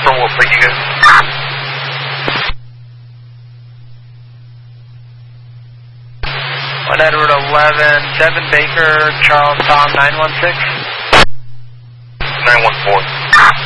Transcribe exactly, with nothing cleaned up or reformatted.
From what, thank you guys. one Edward eleven, seven Baker, Charles Tom nine one six. nine one four.